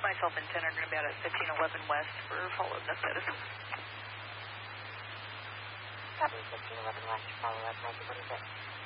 Myself and 10 are going to be out at 1511 West for follow-up status. Copy, 1511 West, follow-up, 1946.